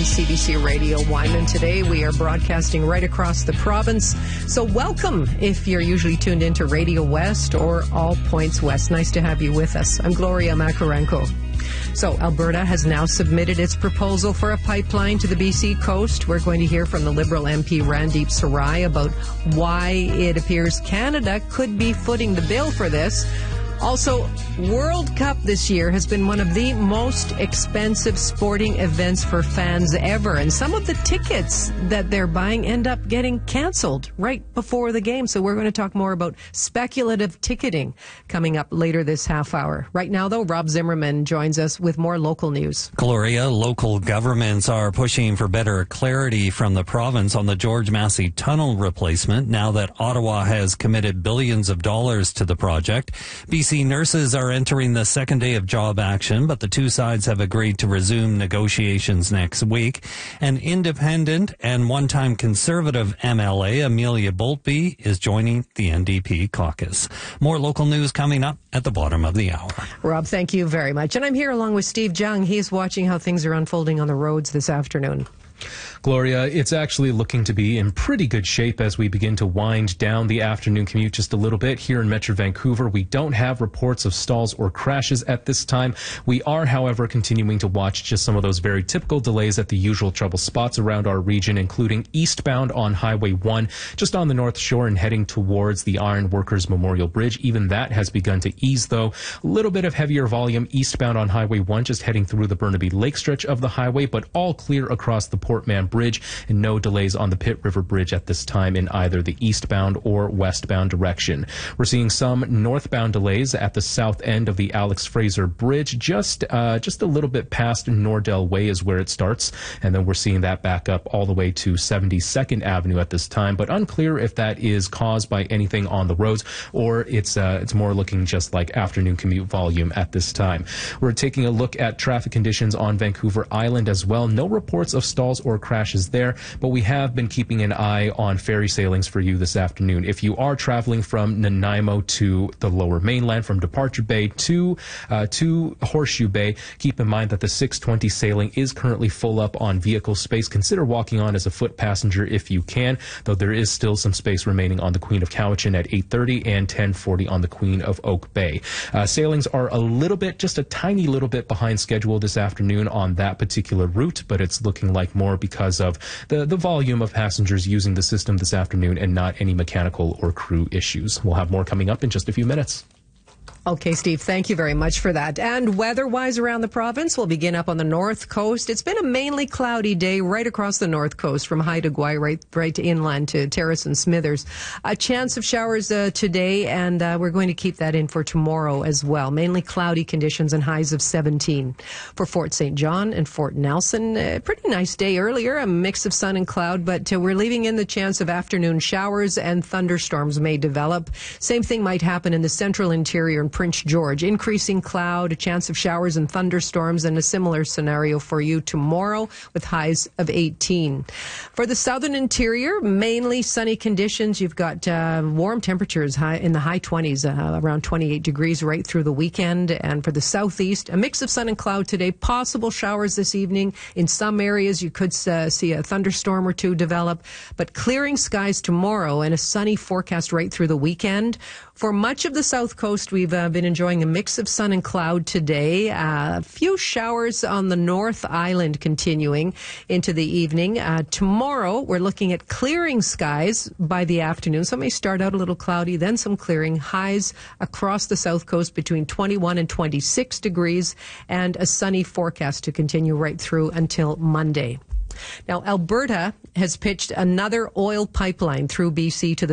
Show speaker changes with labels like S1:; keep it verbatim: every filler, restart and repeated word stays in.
S1: C B C Radio Wyman. Today we are broadcasting right across the province. So welcome if you're usually tuned into Radio West or All Points West. Nice to have you with us. I'm Gloria Makarenko. So Alberta has now submitted its proposal for a pipeline to the B C coast. We're going to hear from the Liberal M P Randeep Sarai about why it appears Canada could be footing the bill for this. Also, World Cup this year has been one of the most expensive sporting events for fans ever. And some of the tickets that they're buying end up getting canceled right before the game. So we're going to talk more about speculative ticketing coming up later this half hour. Right now, though, Rob Zimmerman joins us with more local news.
S2: Gloria, local governments are pushing for better clarity from the province on the George Massey Tunnel replacement now that Ottawa has committed billions of dollars to the project. B C nurses are entering the second day of job action, but the two sides have agreed to resume negotiations next week. An independent and one-time Conservative M L A, Amelia Boltby, is joining the N D P caucus. More local news coming up at the bottom of the hour.
S1: Rob, thank you very much. And I'm here along with Steve Jung. He's watching how things are unfolding on the roads this afternoon.
S3: Gloria, it's actually looking to be in pretty good shape as we begin to wind down the afternoon commute just a little bit. Here in Metro Vancouver, we don't have reports of stalls or crashes at this time. We are, however, continuing to watch just some of those very typical delays at the usual trouble spots around our region, including eastbound on Highway one, just on the North Shore and heading towards the Iron Workers Memorial Bridge. Even that has begun to ease, though. A little bit of heavier volume eastbound on Highway one, just heading through the Burnaby Lake stretch of the highway, but all clear across the Port Mann Bridge, and no delays on the Pitt River Bridge at this time in either the eastbound or westbound direction. We're seeing some northbound delays at the south end of the Alex Fraser Bridge, just uh, just a little bit past Nordell Way is where it starts, and then we're seeing that back up all the way to seventy-second Avenue at this time, but unclear if that is caused by anything on the roads or it's uh, it's more looking just like afternoon commute volume at this time. We're taking a look at traffic conditions on Vancouver Island as well. No reports of stalls or crashes there, but we have been keeping an eye on ferry sailings for you this afternoon. If you are traveling from Nanaimo to the Lower Mainland, from Departure Bay to uh, to Horseshoe Bay, keep in mind that the six twenty sailing is currently full up on vehicle space. Consider walking on as a foot passenger if you can, though there is still some space remaining on the Queen of Cowichan at eight thirty and ten forty on the Queen of Oak Bay. Uh, sailings are a little bit, just a tiny little bit behind schedule this afternoon on that particular route, but it's looking like more because of the, the volume of passengers using the system this afternoon and not any mechanical or crew issues. We'll have more coming up in just a few minutes.
S1: Okay, Steve, thank you very much for that. And weather-wise around the province, we'll begin up on the north coast. It's been a mainly cloudy day right across the north coast, from Haida Gwaii right, right to inland to Terrace and Smithers. A chance of showers uh, today, and uh, we're going to keep that in for tomorrow as well. Mainly cloudy conditions and highs of seventeen. For Fort Saint John and Fort Nelson, a pretty nice day earlier, a mix of sun and cloud, but uh, we're leaving in the chance of afternoon showers and thunderstorms may develop. Same thing might happen in the central interior and Prince George. Increasing cloud, a chance of showers and thunderstorms, and a similar scenario for you tomorrow with highs of eighteen. For the southern interior, mainly sunny conditions. You've got uh, warm temperatures high in the high twenties, uh, around twenty-eight degrees right through the weekend. And for the southeast, a mix of sun and cloud today. Possible showers this evening. In some areas, you could uh, see a thunderstorm or two develop, but clearing skies tomorrow and a sunny forecast right through the weekend. For much of the south coast, we've uh, been enjoying a mix of sun and cloud today. Uh, a few showers on the North Island continuing into the evening. Uh, tomorrow, we're looking at clearing skies by the afternoon. So it may start out a little cloudy, then some clearing. Highs across the south coast between twenty-one and twenty-six degrees, and a sunny forecast to continue right through until Monday. Now, Alberta has pitched another oil pipeline through B C to the